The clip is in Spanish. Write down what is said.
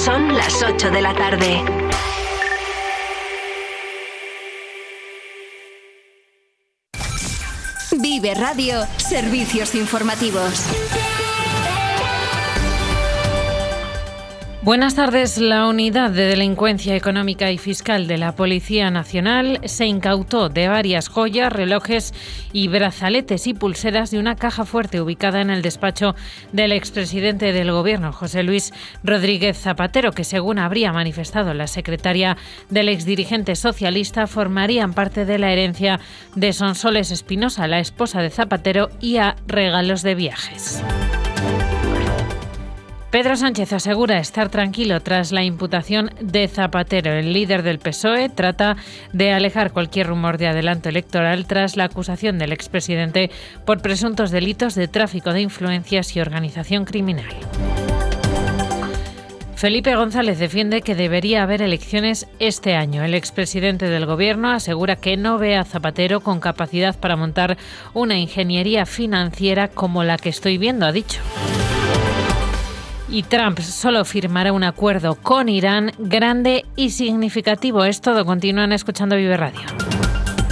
Son las 8 de la tarde. Vive Radio, servicios informativos. Buenas tardes. La Unidad de Delincuencia Económica y Fiscal de la Policía Nacional se incautó de varias joyas, relojes y brazaletes y pulseras de una caja fuerte ubicada en el despacho del expresidente del Gobierno, José Luis Rodríguez Zapatero, que, según habría manifestado la secretaria del exdirigente socialista, formarían parte de la herencia de Sonsoles Espinosa, la esposa de Zapatero, y a regalos de viajes. Pedro Sánchez asegura estar tranquilo tras la imputación de Zapatero. El líder del PSOE trata de alejar cualquier rumor de adelanto electoral tras la acusación del expresidente por presuntos delitos de tráfico de influencias y organización criminal. Felipe González defiende que debería haber elecciones este año. El expresidente del Gobierno asegura que no ve a Zapatero con capacidad para montar una ingeniería financiera como la que estoy viendo, ha dicho. Y Trump solo firmará un acuerdo con Irán grande y significativo. Es todo. Continúan escuchando Vive Radio.